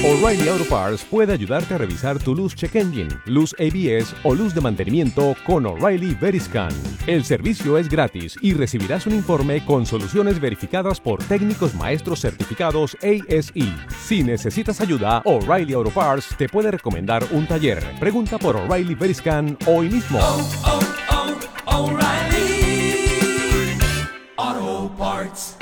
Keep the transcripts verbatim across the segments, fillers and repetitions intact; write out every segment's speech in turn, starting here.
O'Reilly Auto Parts puede ayudarte a revisar tu luz check engine, luz A B S o luz de mantenimiento con O'Reilly Veriscan. El servicio es gratis y recibirás un informe con soluciones verificadas por técnicos maestros certificados A S E. Si necesitas ayuda, O'Reilly Auto Parts te puede recomendar un taller. Pregunta por O'Reilly Veriscan hoy mismo. Oh, oh, oh, O'Reilly Auto Parts.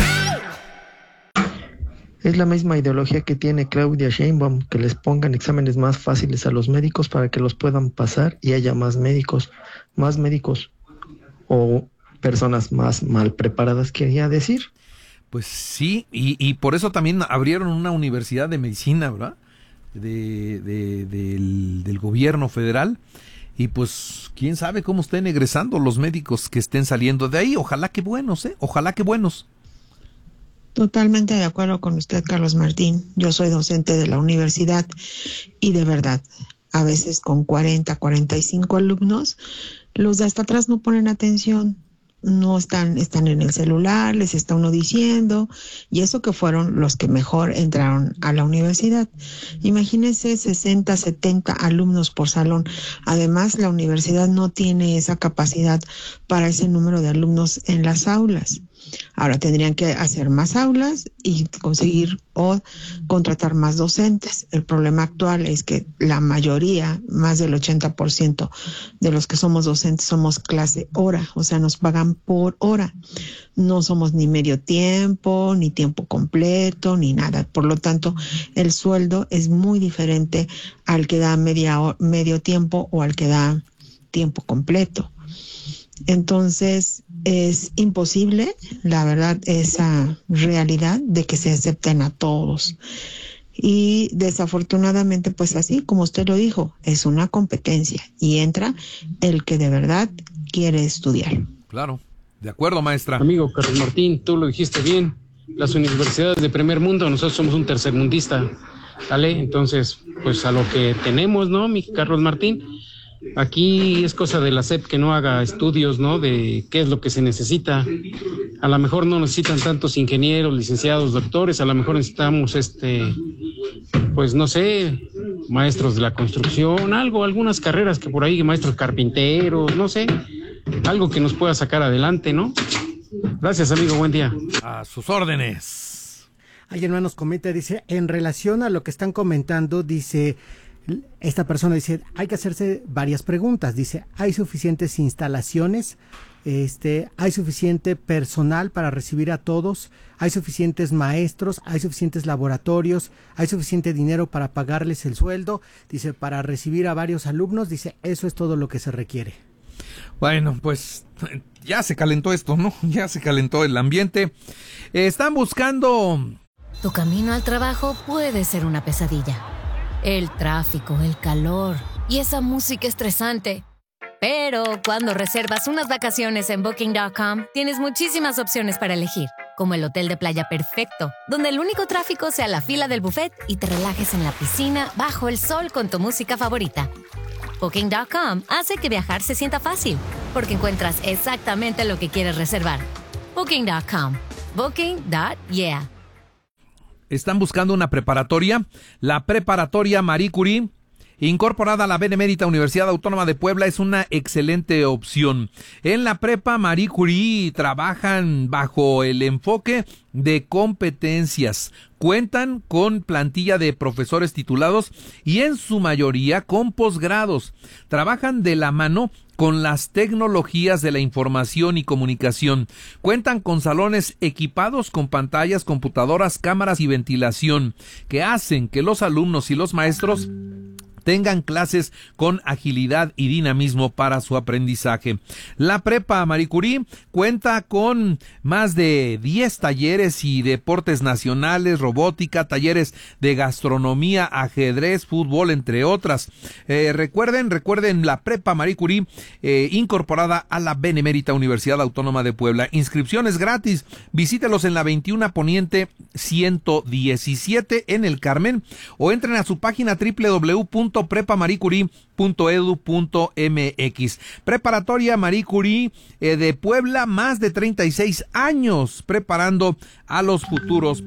Es la misma ideología que tiene Claudia Sheinbaum, que les pongan exámenes más fáciles a los médicos para que los puedan pasar y haya más médicos, más médicos o personas más mal preparadas, quería decir. Pues sí, y, y por eso también abrieron una universidad de medicina, ¿verdad? De, de, del, del gobierno federal. Y pues, quién sabe cómo estén egresando los médicos que estén saliendo de ahí. Ojalá que buenos, ¿eh? Ojalá que buenos. Totalmente de acuerdo con usted, Carlos Martín. Yo soy docente de la universidad y de verdad, a veces con cuarenta, cuarenta y cinco alumnos, los de hasta atrás no ponen atención, no están, están en el celular, les está uno diciendo, y eso que fueron los que mejor entraron a la universidad. Imagínense sesenta, setenta alumnos por salón. Además, la universidad no tiene esa capacidad para ese número de alumnos en las aulas. Ahora tendrían que hacer más aulas y conseguir o contratar más docentes. El problema actual es que la mayoría, más del ochenta por ciento de los que somos docentes somos clase hora, o sea, nos pagan por hora. No somos ni medio tiempo, ni tiempo completo, ni nada. Por lo tanto, el sueldo es muy diferente al que da media hora, medio tiempo o al que da tiempo completo. Entonces, es imposible, la verdad, esa realidad de que se acepten a todos. Y desafortunadamente, pues así, como usted lo dijo, es una competencia y entra el que de verdad quiere estudiar. Claro, de acuerdo, maestra. Amigo Carlos Martín, tú lo dijiste bien. Las universidades de primer mundo, nosotros somos un tercermundista, ¿vale? Entonces, pues a lo que tenemos, ¿no, mi Carlos Martín? Aquí es cosa de la S E P que no haga estudios, ¿no? De qué es lo que se necesita. A lo mejor no necesitan tantos ingenieros, licenciados, doctores. A lo mejor necesitamos, este, pues no sé, maestros de la construcción, algo, algunas carreras que por ahí, maestros carpinteros, no sé, algo que nos pueda sacar adelante, ¿no? Gracias, amigo, buen día. A sus órdenes. Alguien más nos comenta, dice, en relación a lo que están comentando, dice... Esta persona dice, hay que hacerse varias preguntas. Dice, ¿hay suficientes instalaciones? Este, ¿hay suficiente personal para recibir a todos? ¿Hay suficientes maestros? ¿Hay suficientes laboratorios? ¿Hay suficiente dinero para pagarles el sueldo? Dice, para recibir a varios alumnos. Dice, eso es todo lo que se requiere. Bueno, pues ya se calentó esto, ¿no? Ya se calentó el ambiente. Eh, están buscando... Tu camino al trabajo puede ser una pesadilla. El tráfico, el calor y esa música estresante. Pero cuando reservas unas vacaciones en Booking punto com, tienes muchísimas opciones para elegir, como el hotel de playa perfecto, donde el único tráfico sea la fila del buffet y te relajes en la piscina bajo el sol con tu música favorita. Booking punto com hace que viajar se sienta fácil, porque encuentras exactamente lo que quieres reservar. Booking punto com. Booking punto yeah. Están buscando una preparatoria, la preparatoria Marie Curie, incorporada a la Benemérita Universidad Autónoma de Puebla, es una excelente opción. En la prepa Marie Curie trabajan bajo el enfoque de competencias. Cuentan con plantilla de profesores titulados y en su mayoría con posgrados. Trabajan de la mano con las tecnologías de la información y comunicación. Cuentan con salones equipados con pantallas, computadoras, cámaras y ventilación que hacen que los alumnos y los maestros tengan clases con agilidad y dinamismo para su aprendizaje. La prepa Marie Curie cuenta con más de diez talleres y deportes nacionales, robótica, talleres de gastronomía, ajedrez, fútbol, entre otras. Eh, recuerden, recuerden la prepa Marie Curie eh, incorporada a la Benemérita Universidad Autónoma de Puebla. Inscripciones gratis. Visítelos en la veintiuno Poniente ciento diecisiete en el Carmen o entren a su página doble u doble u doble u punto prepa marie curie punto edu punto m x. Preparatoria Marie Curie eh, de Puebla, más de treinta y seis años preparando a los futuros